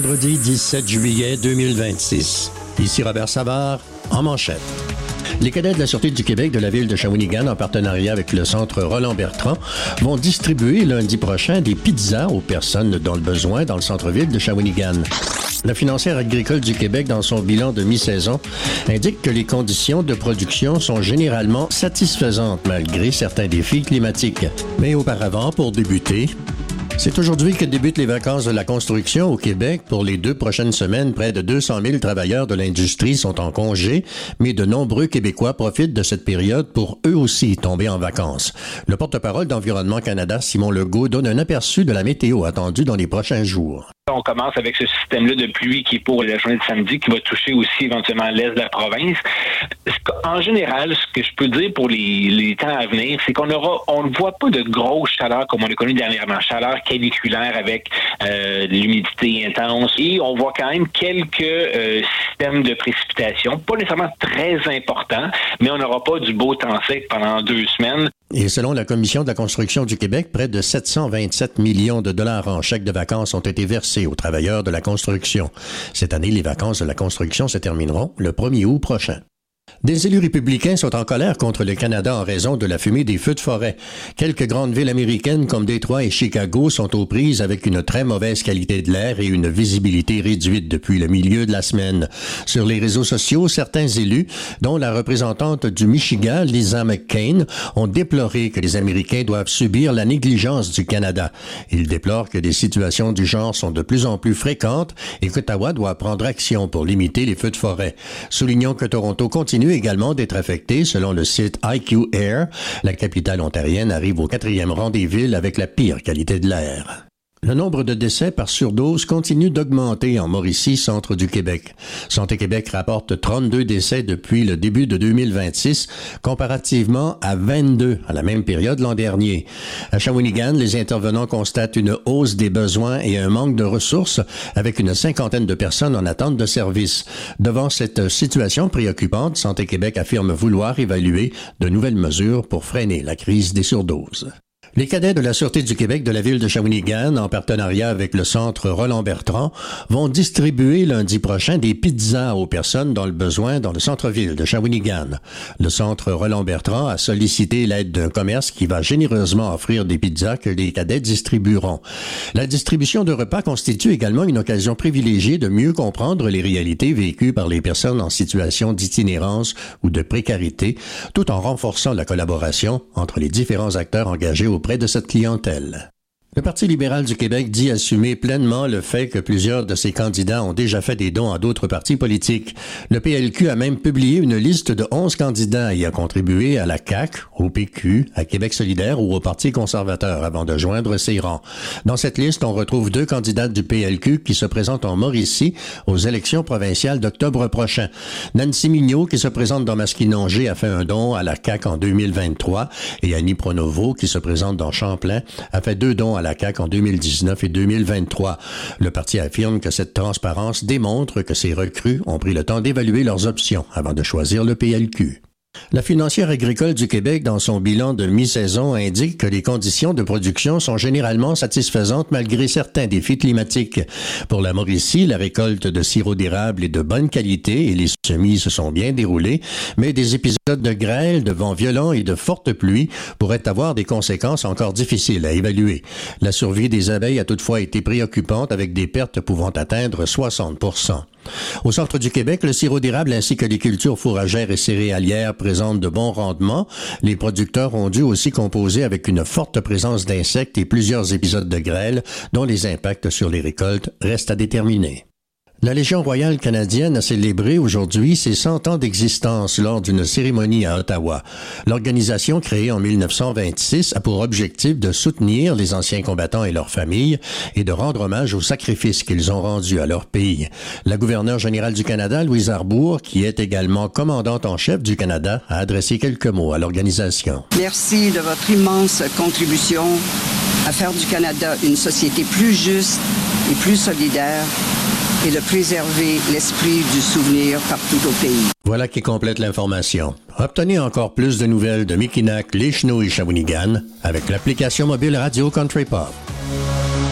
vendredi 17 juillet 2026. Ici Robert Savard, en manchette. Les cadets de la Sûreté du Québec de la ville de Shawinigan, en partenariat avec le centre Roland-Bertrand, vont distribuer lundi prochain des pizzas aux personnes dans le besoin dans le centre-ville de Shawinigan. La financière agricole du Québec, dans son bilan de mi-saison, indique que les conditions de production sont généralement satisfaisantes malgré certains défis climatiques. Mais auparavant, pour débuter, c'est aujourd'hui que débutent les vacances de la construction au Québec. Pour les 2 prochaines semaines, près de 200 000 travailleurs de l'industrie sont en congé, mais de nombreux Québécois profitent de cette période pour eux aussi tomber en vacances. Le porte-parole d'Environnement Canada, Simon Legault, donne un aperçu de la météo attendue dans les prochains jours. On commence avec ce système-là de pluie qui est pour la journée de samedi, qui va toucher aussi éventuellement l'est de la province. En général, ce que je peux dire pour les temps à venir, c'est on ne voit pas de grosse chaleur comme on l'a connu dernièrement. Chaleur caniculaire avec l'humidité intense. Et on voit quand même quelques systèmes de précipitation, pas nécessairement très importants, mais on n'aura pas du beau temps sec pendant 2 semaines. Et selon la Commission de la construction du Québec, près de 727 millions de dollars en chèques de vacances ont été versés aux travailleurs de la construction. Cette année, les vacances de la construction se termineront le 1er août prochain. Des élus républicains sont en colère contre le Canada en raison de la fumée des feux de forêt. Quelques grandes villes américaines comme Détroit et Chicago sont aux prises avec une très mauvaise qualité de l'air et une visibilité réduite depuis le milieu de la semaine. Sur les réseaux sociaux, certains élus, dont la représentante du Michigan, Lisa McCain, ont déploré que les Américains doivent subir la négligence du Canada. Ils déplorent que des situations du genre sont de plus en plus fréquentes et qu'Ottawa doit prendre action pour limiter les feux de forêt. Soulignons que Toronto continue également d'être affecté. Selon le site IQ Air, la capitale ontarienne arrive au 4e rang des villes avec la pire qualité de l'air. Le nombre de décès par surdose continue d'augmenter en Mauricie, centre du Québec. Santé Québec rapporte 32 décès depuis le début de 2026, comparativement à 22 à la même période l'an dernier. À Shawinigan, les intervenants constatent une hausse des besoins et un manque de ressources, avec une 50aine de personnes en attente de services. Devant cette situation préoccupante, Santé Québec affirme vouloir évaluer de nouvelles mesures pour freiner la crise des surdoses. Les cadets de la Sûreté du Québec de la ville de Shawinigan, en partenariat avec le centre Roland-Bertrand, vont distribuer lundi prochain des pizzas aux personnes dans le besoin dans le centre-ville de Shawinigan. Le centre Roland-Bertrand a sollicité l'aide d'un commerce qui va généreusement offrir des pizzas que les cadets distribueront. La distribution de repas constitue également une occasion privilégiée de mieux comprendre les réalités vécues par les personnes en situation d'itinérance ou de précarité, tout en renforçant la collaboration entre les différents acteurs engagés auprès de cette clientèle. Le Parti libéral du Québec dit assumer pleinement le fait que plusieurs de ses candidats ont déjà fait des dons à d'autres partis politiques. Le PLQ a même publié une liste de 11 candidats et a contribué à la CAQ, au PQ, à Québec solidaire ou au Parti conservateur avant de joindre ses rangs. Dans cette liste, on retrouve 2 candidates du PLQ qui se présentent en Mauricie aux élections provinciales d'octobre prochain. Nancy Mignot, qui se présente dans Masquinongé, a fait un don à la CAQ en 2023 et Annie Pronovo, qui se présente dans Champlain, a fait 2 dons à la CAQ en 2019 et 2023. Le parti affirme que cette transparence démontre que ces recrues ont pris le temps d'évaluer leurs options avant de choisir le PLQ. La financière agricole du Québec, dans son bilan de mi-saison, indique que les conditions de production sont généralement satisfaisantes malgré certains défis climatiques. Pour la Mauricie, la récolte de sirop d'érable est de bonne qualité et les semis se sont bien déroulés, mais des épisodes de grêle, de vents violents et de fortes pluies pourraient avoir des conséquences encore difficiles à évaluer. La survie des abeilles a toutefois été préoccupante avec des pertes pouvant atteindre 60%. Au centre du Québec, le sirop d'érable ainsi que les cultures fourragères et céréalières présentent de bons rendements. Les producteurs ont dû aussi composer avec une forte présence d'insectes et plusieurs épisodes de grêle dont les impacts sur les récoltes restent à déterminer. La Légion royale canadienne a célébré aujourd'hui ses 100 ans d'existence lors d'une cérémonie à Ottawa. L'organisation, créée en 1926, a pour objectif de soutenir les anciens combattants et leurs familles et de rendre hommage aux sacrifices qu'ils ont rendus à leur pays. La gouverneure générale du Canada, Louise Arbour, qui est également commandante en chef du Canada, a adressé quelques mots à l'organisation. Merci de votre immense contribution à faire du Canada une société plus juste et plus solidaire, et de préserver l'esprit du souvenir partout au pays. Voilà qui complète l'information. Obtenez encore plus de nouvelles de Mikinak, les Chenaux et Shawinigan avec l'application mobile Radio Country Pop.